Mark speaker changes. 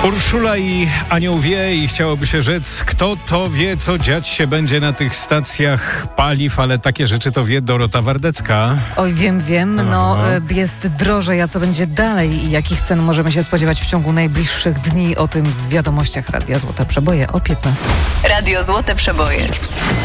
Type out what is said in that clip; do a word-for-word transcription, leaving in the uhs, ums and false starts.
Speaker 1: Urszula i Anioł wie i chciałoby się rzec, kto to wie, co dziać się będzie na tych stacjach paliw, ale takie rzeczy to wie Dorota Wardecka.
Speaker 2: Oj, wiem, wiem, no
Speaker 1: Aha.
Speaker 2: jest drożej, a co będzie dalej i jakich cen możemy się spodziewać w ciągu najbliższych dni, o tym w wiadomościach Radia Złote Przeboje o piętnastej.
Speaker 3: Radio Złote Przeboje.